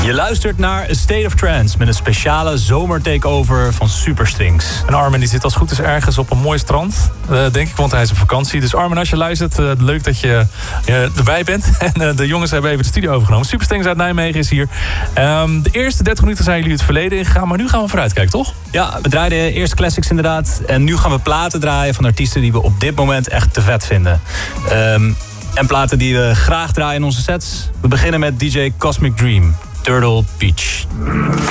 Je luistert naar A State of Trance met een speciale zomertakeover van Superstrings. En Armin die zit als goed is ergens op een mooi strand, denk ik, want hij is op vakantie. Dus Armin, als je luistert, leuk dat je erbij bent. En de jongens hebben even de studio overgenomen. Superstrings uit Nijmegen is hier. De eerste 30 minuten zijn jullie het verleden ingegaan, maar nu gaan we vooruitkijken, toch? Ja, we draaiden eerst classics inderdaad. En nu gaan we platen draaien van artiesten die we op dit moment echt te vet vinden. En platen die we graag draaien in onze sets. We beginnen met DJ Cosmic Dream, Turtle Beach.